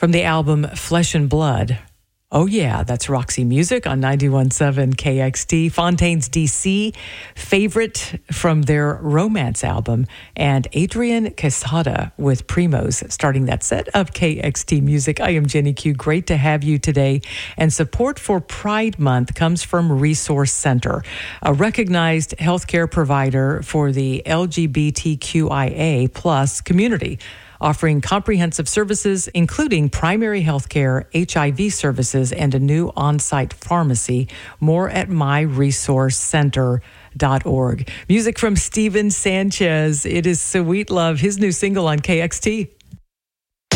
From the album Flesh and Blood. Oh, yeah, that's Roxy Music on 91.7 KXT. Fontaines DC, Favorite from their Romance album, and Adrian Quesada with Primos, starting that set of KXT Music. I am Jenny Q. Great to have you today. And support for Pride Month comes from Resource Center, a recognized healthcare provider for the LGBTQIA plus community, offering comprehensive services, including primary health care, HIV services, and a new on-site pharmacy. More at myresourcecenter.org. Music from Steven Sanchez. It is Sweet Love, his new single on KXT.